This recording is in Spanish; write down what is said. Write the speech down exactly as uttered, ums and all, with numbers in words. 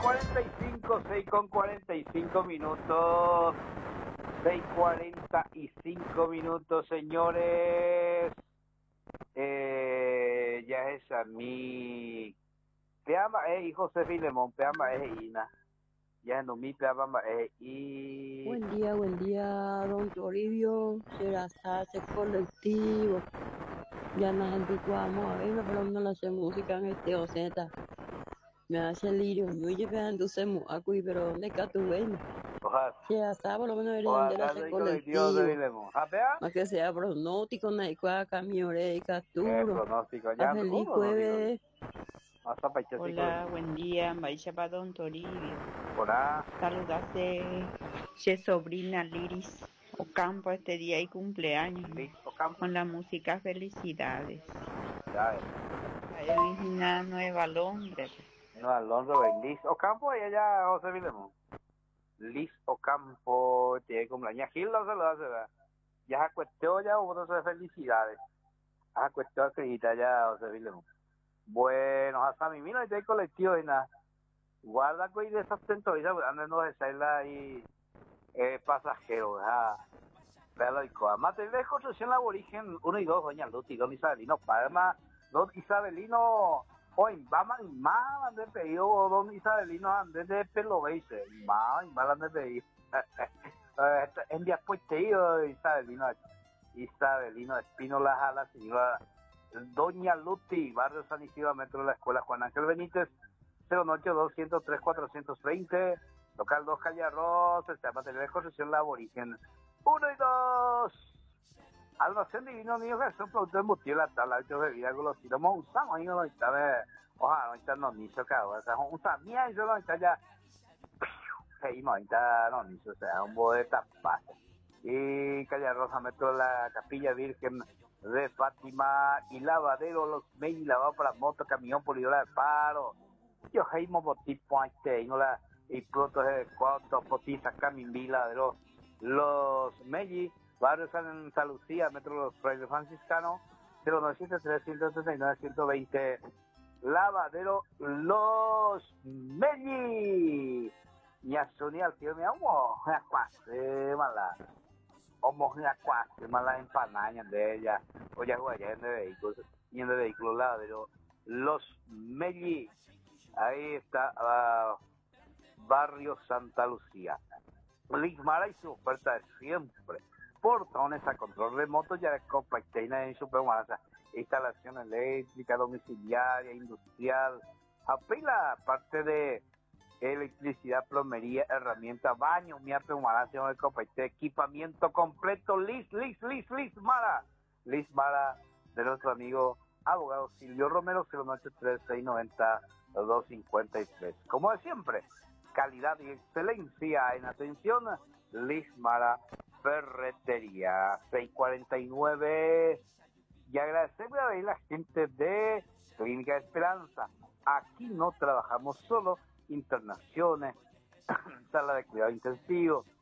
cuarenta y cinco, seis con cuarenta y cinco minutos. seis cuarenta y cinco minutos, señores. Eh, ya es a mí. Peama es José Filemón, Peama es Ina. Ya no mi Peama es y. Buen día, buen día, don Toribio. Será ese colectivo. Ya nos anticuamos a ver, pero no la hace música en este oceta. Me hace lirio, no llegan entusiasmo aquí, pero ¿dónde está tu bueno? Ojalá. Será por lo menos el Ojalá de que ese el colectivo José colectivo. Filemón. ¿Ah, Pea? Más que sea pronóstico, naicua, camiore y Eh, capturo. pronóstico, A ya no feliz pronóstico. jueves. Hasta para Hola, buen día, Maisha para don Toribio. Hola. Saludase che sobrina Liris Ocampo este día y cumpleaños. Liz Ocampo. Con la música felicidades. Ya es. Es una Nueva Londres. No, Alonso, Liz Ocampo y ella José Filemón. Liz Ocampo, tiene cumpleaños. Gil no se lo hace, ¿verdad? Ya se cuestión ya, vos de felicidades. Ya cuestión acredita ya, José Filemón. Bueno, hasta mi mino y te colectivo y nada. Guarda que de esas tentoritas, andan no desearla ahí eh, pasajeros, ¿verdad? Pero y coa. Material de construcción aborigen uno y dos, doña Luti, don Isabelino Palma, don Isabelino, hoy, vamos y más de pedido, don Isabelino, antes de pelo veise, más y más de pedido. En día pues te digo, Isabelino, Isabelino Espínola, a la señora doña Luti, barrio San Isidro, metro de la escuela Juan Ángel Benítez, cero ocho dos cero tres cuatro veinte, local dos calle Arroz, este material de construcción la aborigen uno y dos. Almacén Divino Niño Jesús, producto embutido la tabla de bebida golosina. Mo usamos ahí no está ve. Ojalá no está no ni se cago, o sea, usa mía y yo no está ya. Hey, no está no ni se, o sea, un bode de tapas. Y calle Rosa metro la Capilla Virgen de Fátima y lavadero los Meiji lavado para moto, camión, polidora de paro. Yo hey mo tipo este, no la y pronto de cuatro potiza camin lavadero los Meiji, barrio Santa Lucía, metro Los Frailes Franciscanos, cero nueve siete tres uno tres nueve uno uno dos, lavadero Los Meiji. Y a Sony al tío me amo, una cuase mala, como una cuase mala empanada de ella, o ya juega ya en el vehículo, y en el vehículo lavadero Los Meiji. Ahí está uh, barrio Santa Lucía. Ligmara y su oferta de siempre. Portones a control remoto ya de compacteina en supermarca. Instalación eléctrica, domiciliaria, industrial. Apela parte de electricidad, plomería, herramienta, baño, miarte humanación de compacte, equipamiento completo. Lis, lis, lis, lis, Mara. Lis Mara de nuestro amigo abogado Silvio Romero, cero nueve tres seis nueve cero dos cinco tres. Como de siempre, calidad y excelencia en atención, Lismara Ferretería, seis cuarenta y nueve. Y agradecemos a la gente de Clínica Esperanza. Aquí no trabajamos solo, internaciones, sala de cuidado intensivo,